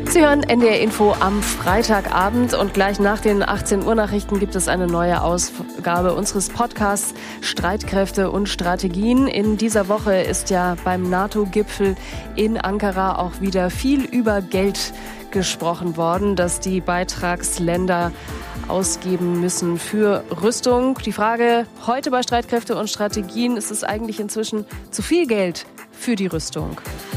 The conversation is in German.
Sie hören NDR Info am Freitagabend und gleich nach den 18 Uhr Nachrichten gibt es eine neue Ausgabe unseres Podcasts Streitkräfte und Strategien. In dieser Woche ist ja beim NATO-Gipfel in Ankara auch wieder viel über Geld gesprochen worden, das die Beitragsländer ausgeben müssen für Rüstung. Die Frage heute bei Streitkräfte und Strategien: Ist es eigentlich inzwischen zu viel Geld für die Rüstung?